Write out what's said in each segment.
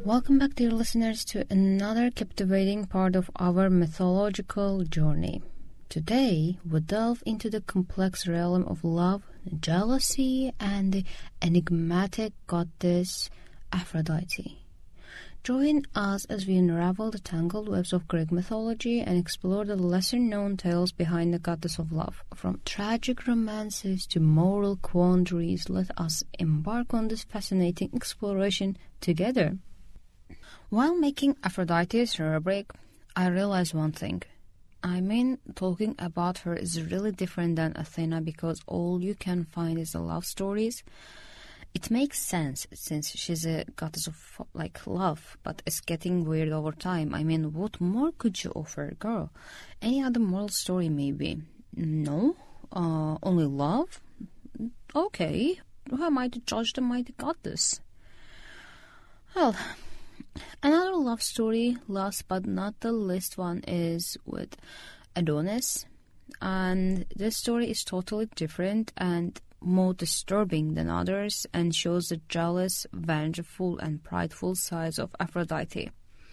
Welcome back, dear listeners, to another captivating part of our mythological journey. Today, we delve into the complex realm of love, jealousy, and the enigmatic goddess Aphrodite. Join us as we unravel the tangled webs of Greek mythology and explore the lesser-known tales behind the goddess of love. From tragic romances to moral quandaries, let us embark on this fascinating exploration together. While making Aphrodite's rubric, I realized one thing. Talking about her is really different than Athena because all you can find is the love stories. It makes sense since she's a goddess of love, but it's getting weird over time. What more could you offer, girl? Any other moral story maybe? No? Only love? Okay, who am I to judge the mighty goddess? Well, another love story, last but not the least one, is with Adonis. And this story is totally different and more disturbing than others and shows the jealous, vengeful, and prideful sides of Aphrodite.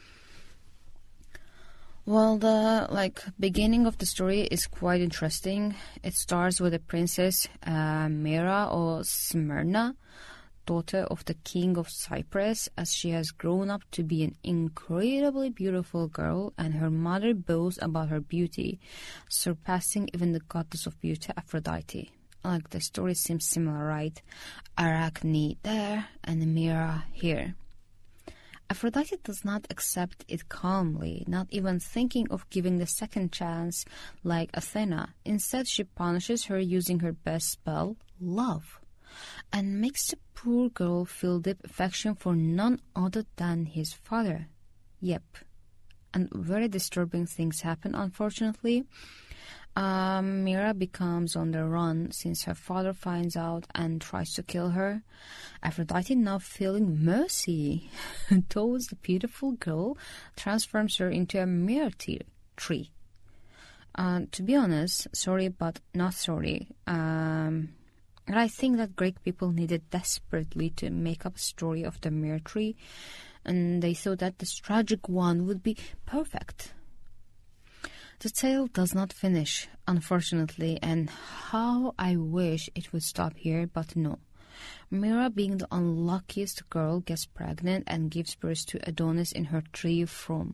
Well, the beginning of the story is quite interesting. It starts with the princess Mira or Smyrna, daughter of the king of Cyprus, as she has grown up to be an incredibly beautiful girl, and her mother boasts about her beauty, surpassing even the goddess of beauty, Aphrodite. The story seems similar, right? Arachne there and Mira here. Aphrodite does not accept it calmly, not even thinking of giving the second chance like Athena. Instead, she punishes her using her best spell, love, and makes the poor girl feel deep affection for none other than his father. Yep. And very disturbing things happen, unfortunately. Mira becomes on the run since her father finds out and tries to kill her. Aphrodite, now feeling mercy towards the beautiful girl, transforms her into a myrrh tree. To be honest, sorry but not sorry. And I think that Greek people needed desperately to make up a story of the myrrh tree, and they thought that this tragic one would be perfect. The tale does not finish, unfortunately, and how I wish it would stop here, but no. Mira, being the unluckiest girl, gets pregnant and gives birth to Adonis in her tree form.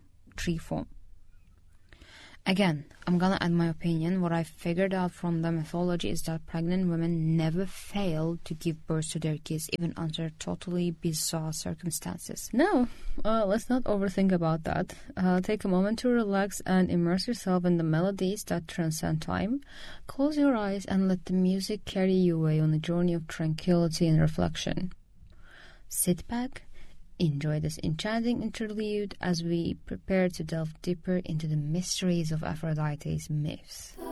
Again, I'm gonna add my opinion. What I figured out from the mythology is that pregnant women never fail to give birth to their kids, even under totally bizarre circumstances. No, let's not overthink about that. Take a moment to relax and immerse yourself in the melodies that transcend time. Close your eyes and let the music carry you away on a journey of tranquility and reflection. Sit back. Enjoy this enchanting interlude as we prepare to delve deeper into the mysteries of Aphrodite's myths.